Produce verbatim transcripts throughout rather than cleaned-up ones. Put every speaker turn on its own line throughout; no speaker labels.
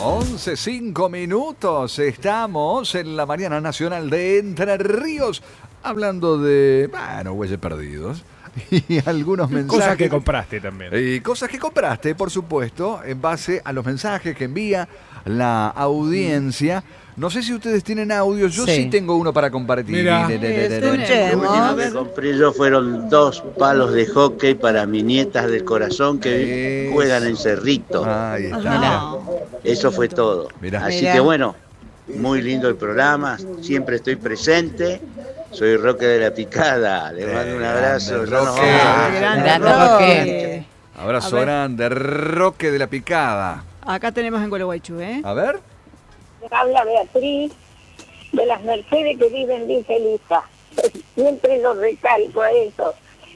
once, cinco minutos. Estamos en la mañana nacional de Entre Ríos hablando de, bueno, huellas perdidos y algunos mensajes.
Cosas que compraste también.
Y cosas que compraste, por supuesto, en base a los mensajes que envía la audiencia. No sé si ustedes tienen audios, yo sí, sí tengo uno para compartir.
Mira,
Lo último que compré yo fueron dos palos de hockey para mis nietas del corazón que es... juegan en Cerrito.
Ahí está.
Mirá, eso fue todo.
Mirá.
Así
Mirá.
que bueno, muy lindo el programa, siempre estoy presente. Soy Roque de la Picada, le mando un abrazo.
Grande,
Ya nos
Roque.
vamos.
Grande,
Roque.
Abrazo
A ver.
grande, Roque de la Picada.
Acá tenemos en Gualeguaychú, ¿eh?
A ver.
Habla Beatriz de las Mercedes que vive en Villa Elisa. Siempre lo recalco a eso.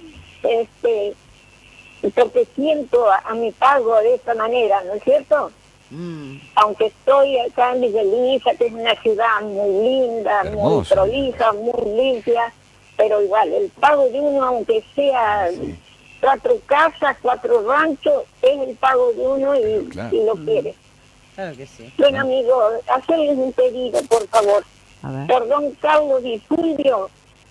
Este, porque siento a, a mi pago de esta manera, ¿no es cierto?
Mm.
Aunque estoy acá en Villa Elisa, que es una ciudad muy linda, muy
Hermoso.
prolija, muy limpia, pero igual, el pago de uno, aunque sea cuatro casas, cuatro ranchos, es el pago de uno y,
Claro.
y lo quiere.
Claro que sí.
Bueno, amigo, hacerles un pedido, por favor.
A ver.
Por don Carlos Di Fulvio,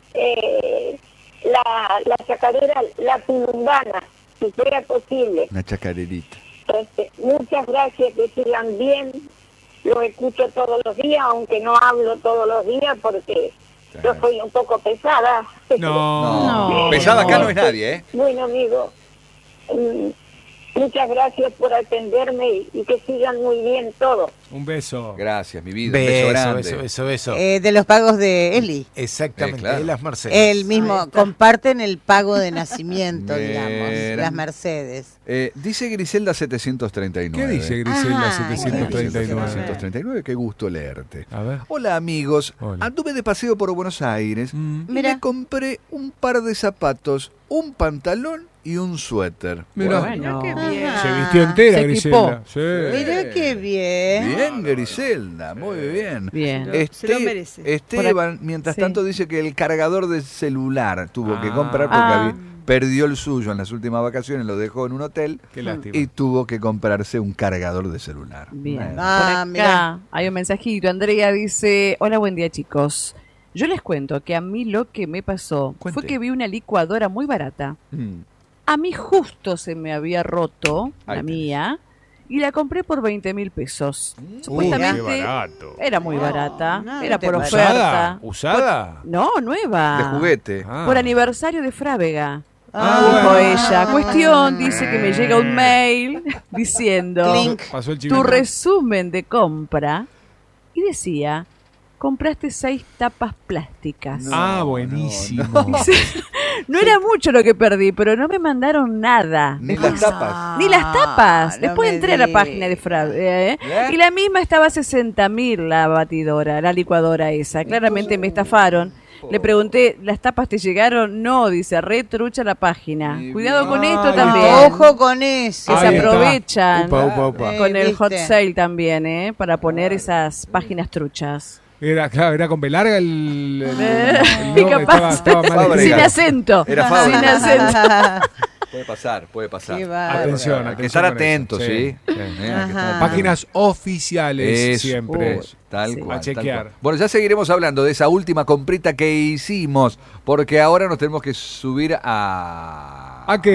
eh, la, la chacarera La Tulumbana, si fuera posible.
Una chacarerita.
Este, muchas gracias, que sigan bien. Los escucho todos los días, aunque no hablo todos los días porque yo soy un poco pesada.
No.
No.
Pesada acá no es nadie, ¿eh?
Bueno, amigo, mm, muchas gracias por atenderme y, y que sigan muy bien todos.
Un beso.
Gracias, mi vida. Un beso
Beso,
grande.
beso, beso, beso.
Eh, de los pagos de Eli.
Exactamente,
Eh, claro.
de las Mercedes.
El mismo,
Ahí está.
comparten el pago de nacimiento, digamos,
Mira.
las Mercedes.
Eh, dice Griselda setecientos treinta y nueve.
¿Qué dice Griselda
Ah,
setecientos treinta y nueve?
setecientos treinta y nueve, qué gusto leerte.
A ver.
Hola amigos,
Hola.
anduve de paseo por Buenos Aires
Mm.
y
Mira.
me compré un par de zapatos, un pantalón y un suéter.
Mira.
Bueno, qué bien.
Ajá.
Se vistió entera,
Se
Griselda. Sí.
Mira qué bien.
Bien, Griselda, muy bien.
Bien.
Este-
Se lo merece.
Esteban, mientras
Sí.
tanto, dice que el cargador de celular tuvo que
Ah.
comprar porque
Ah.
había- perdió el suyo en las últimas vacaciones, lo dejó en un hotel
Qué lástima.
y tuvo que comprarse un cargador de celular.
Bien.
Bueno.
Ah,
Por acá
mirá.
hay un mensajito. Andrea dice: hola, buen día, chicos. Yo les cuento que a mí lo que me pasó
Cuente.
fue que vi una licuadora muy barata.
Mm.
A mí justo se me había roto,
Ahí
la
tenés.
mía, y la compré por veinte mil pesos.
Uy, qué
Supuestamente
barato.
era muy barata,
no,
era
te
por
parece.
oferta.
¿Usada? ¿Usada?
No, nueva.
De juguete.
Ah.
Por aniversario de Frávega.
Ah,
Dijo
bueno.
ella. Cuestión, dice que me llega un mail diciendo
Clink.
Pasó el
tu
chivito.
resumen de compra y decía, compraste seis tapas plásticas. No,
Ah, buenísimo.
era mucho lo que perdí, pero no me mandaron nada.
Ni
Después-
las tapas.
Ni las tapas.
no
Después
me
entré a la
digas.
página de Frávega, ¿eh?
¿Eh?
Y la misma estaba a sesenta mil la batidora, la licuadora esa. Claramente me estafaron. Le pregunté, ¿las tapas te llegaron? No, dice, retrucha la página.
Y
Cuidado con
bien.
esto
Ahí
también.
está.
Ojo con eso.
Que se
Ahí está.
aprovechan
Upa, upa, upa.
Eh,
con el hot
¿viste?
sale también, ¿eh? Para poner esas páginas truchas.
Era, claro, era con B larga el. el-
Eh,
el
y
nombre,
capaz,
estaba, estaba mal
Fábrega.
sin
escrito.
acento.
Era Fábrega.
Sin acento.
Puede pasar, puede pasar.
Qué bárbaro.
Atención,
Hay que
atención
estar
con eso.
atentos, ¿sí?
Sí,
Eh,
sí.
hay que estar
Ajá.
atentos.
Páginas oficiales
Eso,
siempre.
uy, tal
Sí.
cual,
A chequear.
tal cual. Bueno, ya seguiremos hablando de esa última comprita que hicimos, porque ahora nos tenemos que subir a...
¿A qué?